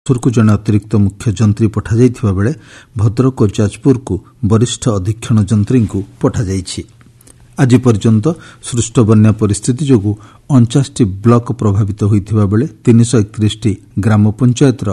को जड़े अतिरिक्त मुख्य जंत्री पठाଯାଇଥିବା बेले भद्रक और जाजपुर को वरिष्ठ अधीक्षण जंत्री को पठाଯାଇଛି। आज पर्यंत सृष्ट बन्या परिस्थिति जोगु 49 ब्लॉक प्रभावित होइथिबा बेले 331 ग्राम पंचायतर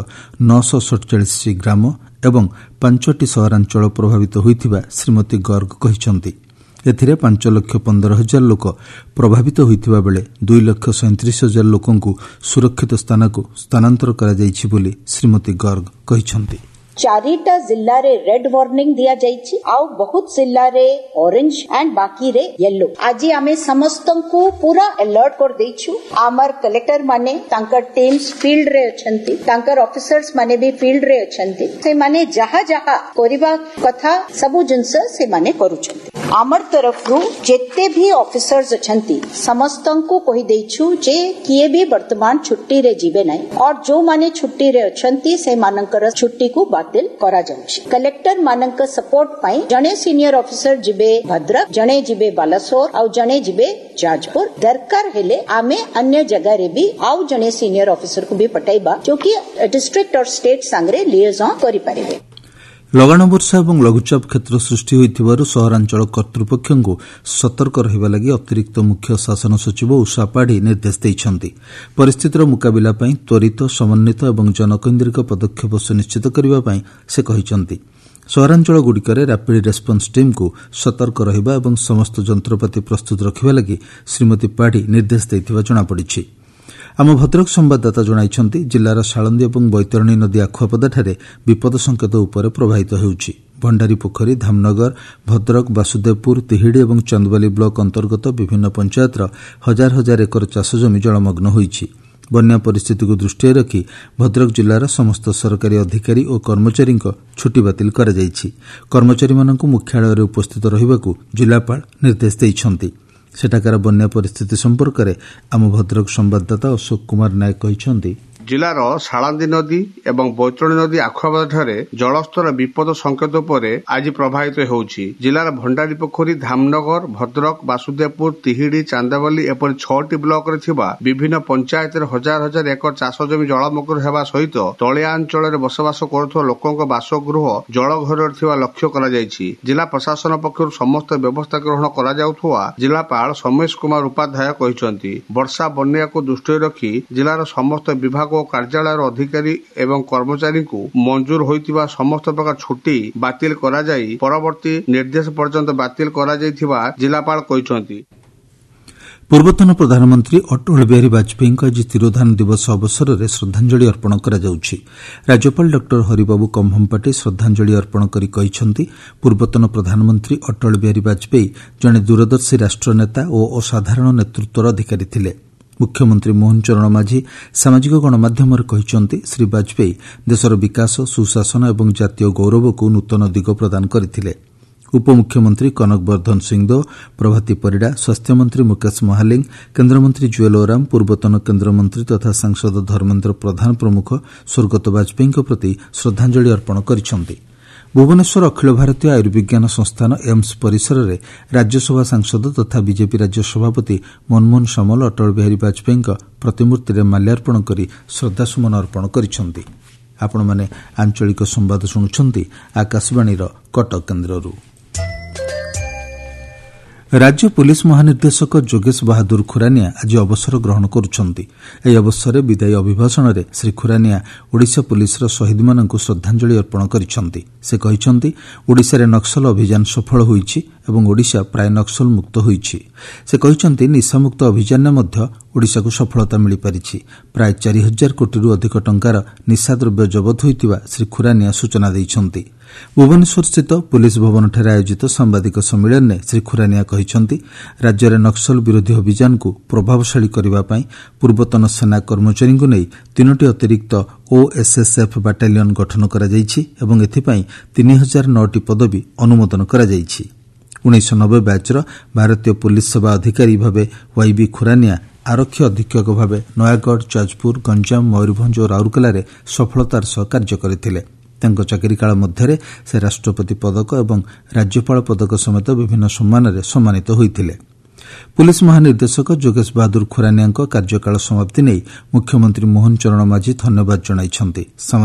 947 ग्राम एवं 5टी सहरांचल प्रभावित होइथिबा श्रीमती गर्ग कहिसंती। एथिरे 5,15,000 लोक प्रभावित होइथिबा बेले 2,37,000 लोकंकु सुरक्षित स्थान को स्थानांतर करा जाइछि बोली श्रीमती गर्ग कहिसंती। 4टा जिल्ला रे रेड वार्निंग दिया जाइछि आउ बहुत जिल्ला रे ऑरेंज एंड बाकी रे येलो। आज आमे समस्तंकु पूरा अलर्ट कर दैछु। आमर कलेक्टर माने तांकर टीम्स फील्ड रे अछंती, तांकर ऑफिसर्स माने भी फील्ड रे अछंती। से माने जहा जहा करिबा कथा सबु जिंस से माने करूछंती। आमर तरफ रु जेते भी ऑफिसर्स अछंती समस्तंकु कहि दैछु जे किए भी वर्तमान छुट्टी रे जीवे नै और जो माने छुट्टी रे अछंती से मानकर छुट्टी को बातिल करा जाउछि। कलेक्टर मानक सपोर्ट पाई जणे सीनियर ऑफिसर जिबे भद्रक, जणे जिबे बालासोर और जणे जिबे जाजपुर। दरकार हेले आमे अन्य जगह रे भी आउ जणे सीनियर ऑफिसर को भी पठाइबा जो कि डिस्ट्रिक्ट और स्टेट संगरे लिएजन करि पारिबे। लगाण वर्षा और लघुचाप क्षेत्र सृष्टि होइथिबारु सहरांचल कर्तृपक्षଙ୍କୁ सतर्क रहिबा लागि अतिरिक्त मुख्य शासन सचिव उषा पाढ़ी निर्देश दैछन्ति। परिस्थितिर मुकाबिला पई त्वरित समन्वित और जनकेन्द्रिक पदक्षेप सुनिश्चित करिबा पई से कहिसन्ति। सहरांचल गुड़िकरे रैपिड रेस्पन्स टीम को सतर्क रहिबा और समस्त जंत्रपाति प्रस्तुत रखिबा लागि श्रीमती पाढ़ी निर्देश दैथिबा जणापड़िछि। आम भद्रक संवाददाता जणाइछन्ति जिल्लार शालंदी और बैतरणी नदी आखुआपदाठारे विपद संकेत उपरे प्रभावित हेउछि। भंडारी पोखरी, धामनगर, भद्रक, वासुदेवपुर, तिहिडी और चंदबाली ब्लॉक अंतर्गत विभिन्न पंचायतर हजार हजार एकर चाष जमी जलमग्न होइछि। बन्या परिस्थिति को दृष्टि रखी भद्रक जिल्लार समस्त सरकारी अधिकारी और कर्मचारी छुट्टी बातिल करा जाइछि। कर्मचारी मानकु मुख्यालय उपस्थित रहिबाकु जिल्लापाल निर्देश दैछन्ति। सेठाकार बन्या परिस्थिति संपर्क में आम भद्रक संवाददाता अशोक कुमार नायक कहिसंती। जिलार शालांदी नदी एवं बैतरणी नदी आखुआपदाठारे जलस्तर विपद संकेत उपरे आज प्रभावित होउछि। जिलार भंडारी पोखरी, धामनगर, भद्रक, वासुदेवपुर, तिहिडी, चांदाबाली एपरि 6टी ब्लॉक रे थिबा विभिन्न पंचायतर हजार हजार एकर चाष जमी जलमग्न हेबा सहित तलिया अंचल रे बसवास करुथुवा लोकंक बासगृह जलघर थिबा लक्ष्य करा जाइछि। जिला प्रशासन पक्षरु समस्त व्यवस्था ग्रहण करा जाउथुवा जिलापाल समेश कुमार उपाध्याय कहिसंती। वर्षा बन्या को दृष्टि रखी जिलार समस्त विभाग कार्यालय अधिकारी एवं कर्मचारी को मंजूर होइतिबा समस्त प्रकार छुट्टी बातिल करा जाई परवर्ती निर्देश पर्यंत बातिल करा जाइथिबा जिलापाल कहिसंती। पूर्वतन प्रधानमंत्री अटल बिहारी वाजपेयी आज तिरोधान दिवस अवसर में श्रद्धांजलि अर्पण करा जाउछि। राज्यपाल डॉ हरिबाबू कम्भमपाटी श्रद्धांजलि अर्पण करी कहिसंती पूर्वतन प्रधानमंत्री अटल बिहारी वाजपेयी जणे दूरदर्शी राष्ट्रनेता और असाधारण नेतृत्वर अधिकारी थिले। मुख्यमंत्री मोहन चरण माझी सामाजिक गणमाध्यम कहिसंती श्री वाजपेयी देशर विकास, सुशासन और जातीय गौरव को नूतन दिग प्रदान करथिले। उपमुख्यमंत्री कनक वर्धन सिंहदेव, प्रभाती परिडा, स्वास्थ्यमंत्री मुकेश महालिंग, केन्द्रमंत्री जुएल ओराम, पूर्वतन केन्द्रमंत्री तथा सांसद धर्मेन्द्र प्रधान प्रमुख स्वर्गत वाजपेयी प्रति श्रद्धांजलि अर्पण करिसंती। भुवनेश्वर अखिल भारतीय आयुर्विज्ञान संस्थान एम्स परिसर में राज्यसभा सांसद तथा बीजेपी राज्य सभापति मनमोहन सामल अटल बिहारी वाजपेयी प्रतिमूर्ति में माल्यार्पण कर श्रद्धासुमन अर्पण करिसंती। आपणे आंचलिक संवाद शुणुछंती आकाशवाणी कटक केन्द्ररू। राज्य पुलिस महानिर्देशक जोगेश बहादुर खुरानिया आज अवसर ग्रहण करुछंती। एही अवसर में विदायी अभिभाषण में श्री खुरानिया ओडिशा पुलिस शहीद मानकु श्रद्धांजलि अर्पण करिसंती। से कहिसंती ओडिशा रे नक्सल अभियान सफल होईछि एवं ओडिशा प्राय नक्सल मुक्त होईछि। से कहिसंती निशामुक्त अभियान में मध्य ओडिशा को सफलता मिली पारिछि। प्राय 4,000 कोटी अधिक टंकार निशाद्रव्य जबत होइतिबा श्री खुरानिया सूचना दैछंती। भुवनेश्वर स्थित पुलिस भवन ठारे आयोजित सांबादिक सम्मेलन में श्री खुरानिया कहिसंती राज्य में नक्सल विरोधी अभियान को प्रभावशाली करने पर पूर्वतन सेना कर्मचारी को नहीं 3टी अतिरिक्त ओएसएसएफ बाटालियन गठन करा जाइछि एवं एथिपाई 3,009टी पदवी अनुमोदन करा जाइछि। 1990 बैचर भारतीय पुलिस सेवा अधिकारी भावे वाईबी खुरानिया आरक्षी अधीक्षक भावे नयागढ़, जाजपुर, गंजाम, मयूरभंज और राउरकेला सफलतार सह कार्य करथिले। तांको चाकरी काल मध्य से राष्ट्रपति पदक और राज्यपाल पदक समेत विभिन्न सम्मान सम्मानित होइथिले। पुलिस महानिर्देशक जोगेश बहादुर खुरानिया कार्यकाल समाप्ति नहीं मुख्यमंत्री मोहन चरण माझी धन्यवाद जणाइछन्ति।